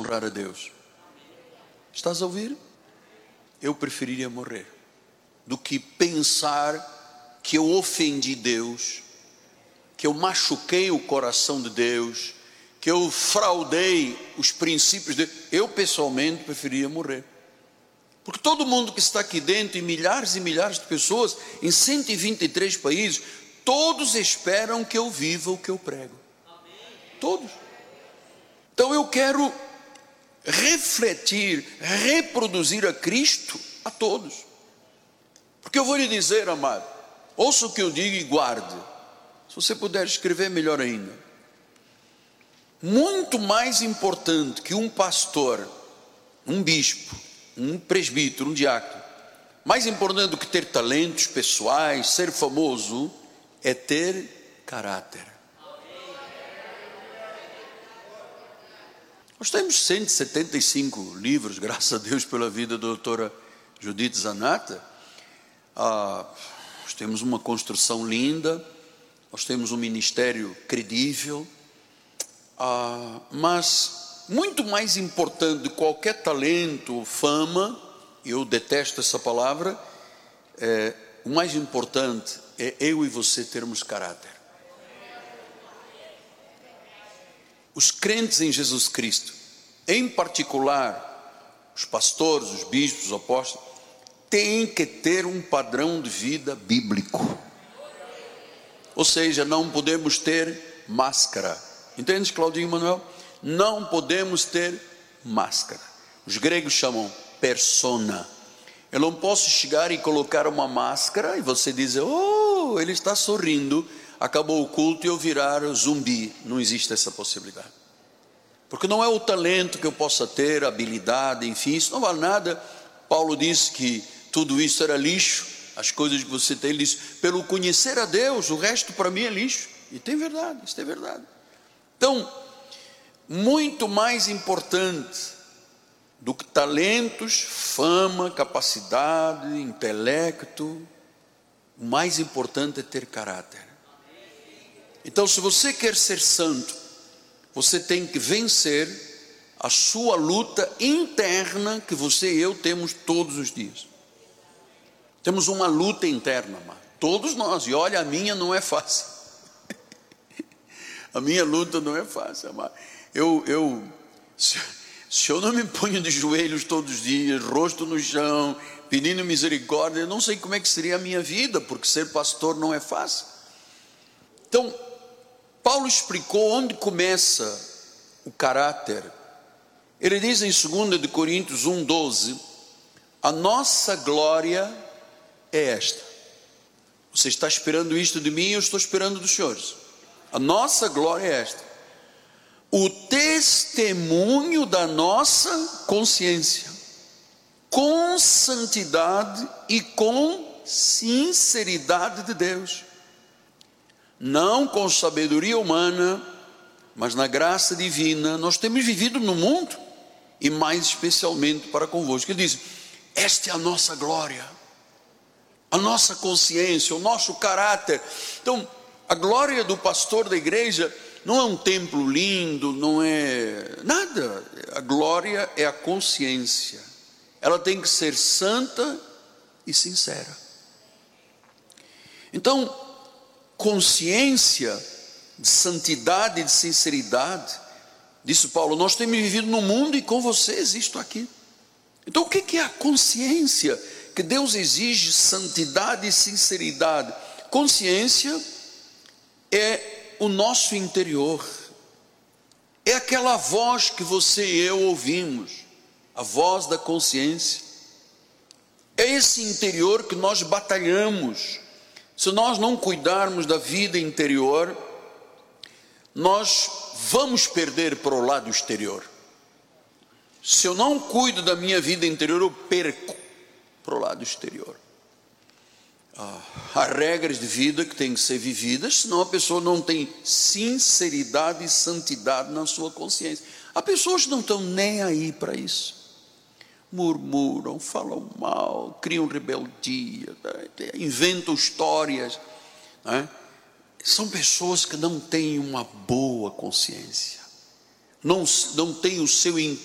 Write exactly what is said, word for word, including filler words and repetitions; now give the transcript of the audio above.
honrar a Deus. Estás a ouvir? Eu preferiria morrer do que pensar que eu ofendi Deus, que eu machuquei o coração de Deus, que eu fraudei os princípios de Deus. Eu pessoalmente preferiria morrer. Porque todo mundo que está aqui dentro, e milhares e milhares de pessoas, em cento e vinte e três países, todos esperam que eu viva o que eu prego. Todos. Então eu quero refletir, reproduzir a Cristo a todos. Porque eu vou lhe dizer, amado, ouça o que eu digo e guarde. Se você puder escrever, melhor ainda. Muito mais importante que um pastor, um bispo, um presbítero, um diácono, mais importante do que ter talentos pessoais, ser famoso, é ter caráter. Nós temos cento e setenta e cinco livros, graças a Deus pela vida da doutora Judith Zanata. Ah, nós temos uma construção linda, nós temos um ministério credível, ah, mas muito mais importante de qualquer talento, fama, eu detesto essa palavra, é, o mais importante é eu e você termos caráter. Os crentes em Jesus Cristo, em particular os pastores, os bispos, os apóstolos, têm que ter um padrão de vida bíblico. Ou seja, não podemos ter máscara. Entende, Claudinho e Manuel? Não podemos ter máscara. Os gregos chamam persona. Eu não posso chegar e colocar uma máscara e você dizer, oh, ele está sorrindo, acabou o culto e eu virar zumbi. Não existe essa possibilidade. Porque não é o talento que eu possa ter, a habilidade, enfim, isso não vale nada. Paulo disse que tudo isso era lixo, as coisas que você tem, ele disse, pelo conhecer a Deus, o resto para mim é lixo. E tem verdade, isso é verdade. Então, muito mais importante do que talentos, fama, capacidade, intelecto, o mais importante é ter caráter. Então, se você quer ser santo, você tem que vencer a sua luta interna que você e eu temos todos os dias. Temos uma luta interna, amado. Todos nós, e olha, a minha não é fácil. A minha luta não é fácil, amado. Eu, eu, se, se eu não me ponho de joelhos todos os dias, rosto no chão, pedindo misericórdia, eu não sei como é que seria a minha vida, porque ser pastor não é fácil. Então, Paulo explicou onde começa o caráter. Ele diz em dois de Coríntios um, doze, a nossa glória é esta. Você está esperando isto de mim, eu estou esperando dos senhores. A nossa glória é esta: o testemunho da nossa consciência, com santidade e com sinceridade de Deus, não com sabedoria humana, mas na graça divina. Nós temos vivido no mundo, e mais especialmente para convosco. Ele diz, esta é a nossa glória, a nossa consciência, o nosso caráter. Então, a glória do pastor da igreja não é um templo lindo, não é nada. A glória é a consciência. Ela tem que ser santa e sincera. Então, consciência de santidade e de sinceridade, disse Paulo, nós temos vivido no mundo e com você existo aqui. Então, o que é a consciência? Que Deus exige santidade e sinceridade. Consciência é o nosso interior, é aquela voz que você e eu ouvimos, a voz da consciência. É esse interior que nós batalhamos. Se nós não cuidarmos da vida interior, nós vamos perder para o lado exterior. Se eu não cuido da minha vida interior, eu perco para o lado exterior. Ah, há regras de vida que têm que ser vividas, senão a pessoa não tem sinceridade e santidade na sua consciência. Há pessoas que não estão nem aí para isso. Murmuram, falam mal, criam rebeldia, inventam histórias, não é? São pessoas que não têm uma boa consciência, não, não têm o seu